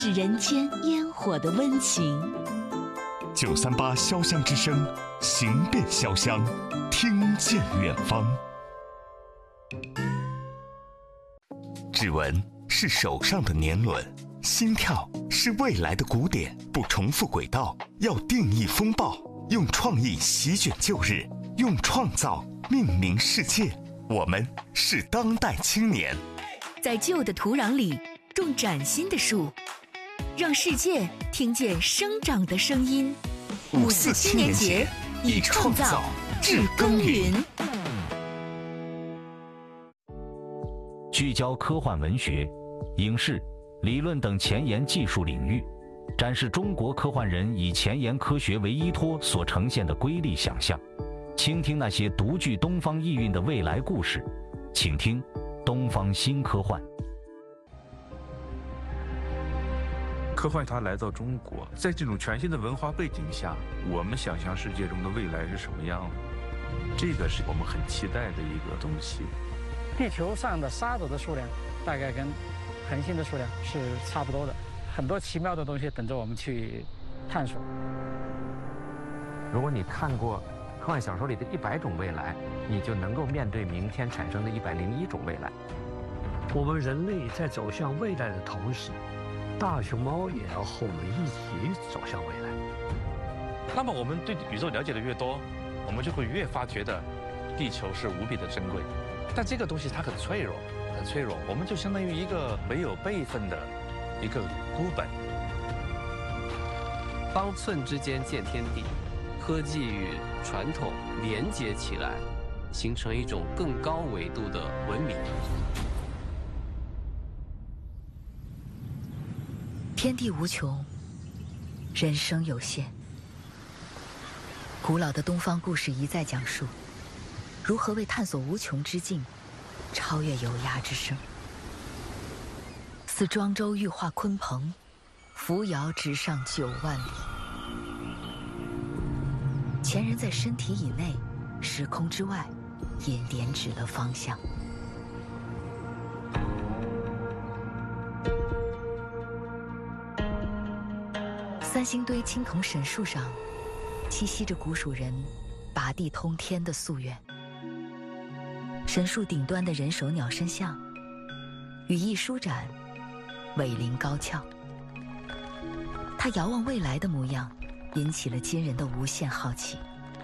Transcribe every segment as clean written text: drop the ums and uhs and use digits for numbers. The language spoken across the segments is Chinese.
是人间烟火的温情。 938潇湘之声，行遍潇湘，听见远方。指纹是手上的年轮，心跳是未来的鼓点，不重复轨道，要定义风暴，用创意席卷旧日，用创造命名世界。我们是当代青年， 在旧的土壤里种崭新的树，让世界听见生长的声音。54青年节，以创造致耕耘。 聚焦科幻文学、影视、理论等前沿技术领域，展示中国科幻人以前沿科学为依托所呈现的瑰丽想象，倾听那些独具东方意蕴的未来故事。请听东方新科幻。 科幻它来到中国，在这种全新的文化背景下，我们想象世界中的未来是什么样的？这个是我们很期待的一个东西。 地球上的沙子的数量大概跟恒星的数量是差不多的，很多奇妙的东西等着我们去探索。 如果你看过科幻小说里的100种未来，你就能够面对明天产生的101种未来。 我们人类在走向未来的同时，大熊猫也要和我们一起走向未来。 那么我们对宇宙了解的越多，我们就会越发觉得地球是无比的珍贵。但这个东西它很脆弱，很脆弱，我们就相当于一个没有备份的一个孤本。 方寸之间见天地，科技与传统连接起来，形成一种更高维度的文明。 天地无穷，人生有限。古老的东方故事一再讲述，如何为探索无穷之境，超越有涯之声。似庄周欲化鲲鹏，扶摇直上9万里。前人在身体以内，时空之外，也点指了方向。三星堆青铜神树上，栖息着古蜀人拔地通天的夙愿。神树顶端的人首鸟身像，羽翼舒展，尾翎高翘。它遥望未来的模样，引起了今人的无限好奇，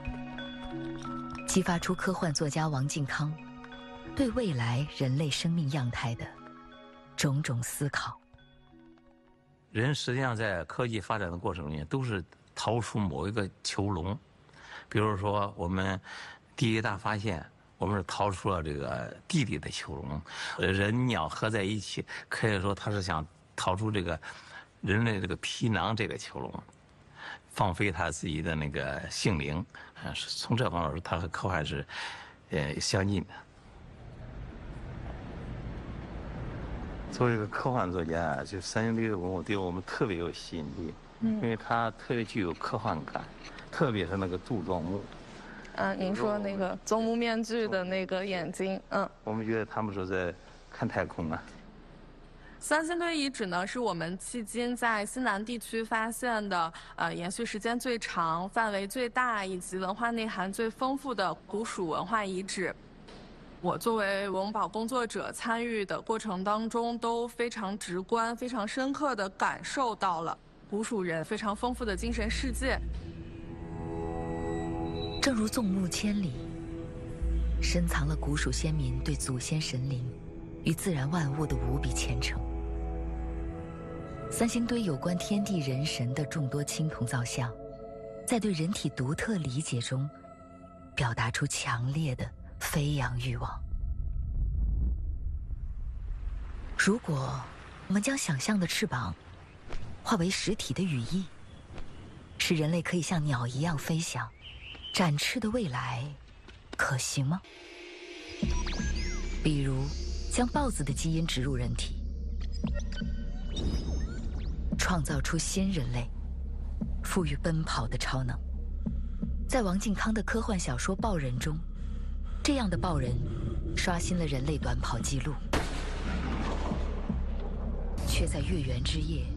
激发出科幻作家王靖康对未来人类生命样态的种种思考。 人实际上在科技发展的过程中，都是逃出某一个囚笼。比如说，我们第一大发现，我们是逃出了这个地理的囚笼。人鸟合在一起，可以说他是想逃出这个人类这个皮囊这个囚笼，放飞他自己的那个性灵。从这方面说，他和科幻是相近的。作为一个科幻作家，就三星堆的文物对我们特别有吸引力，因为它特别具有科幻感，特别是那个柱状目。 您说那个宗母面具的那个眼睛， 我们觉得他们说在看太空啊。 三星堆遗址呢，是我们迄今在西南地区发现的，延续时间最长、范围最大以及文化内涵最丰富的古蜀文化遗址。我作为文物保工作者，参与的过程当中都非常直观、非常深刻地感受到了古蜀人非常丰富的精神世界。 正如纵目千里，深藏了古蜀先民对祖先神灵与自然万物的无比虔诚。三星堆有关天地人神的众多青铜造像，在对人体独特理解中，表达出强烈的飞扬欲望。如果我们将想象的翅膀化为实体的羽翼，使人类可以像鸟一样飞翔，展翅的未来可行吗？比如将豹子的基因植入人体，创造出新人类，赋予奔跑的超能。在王靖康的科幻小说《豹人》中，这样的豹人刷新了人类短跑记录，却在月圆之夜